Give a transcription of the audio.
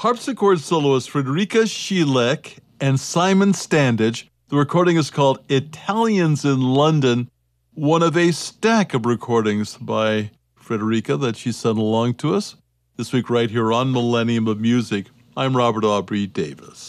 harpsichord soloist Friederike Schieleck and Simon Standage. The recording is called Italians in London, one of a stack of recordings by Friederike that she sent along to us this week right here on Millennium of Music. I'm Robert Aubrey Davis.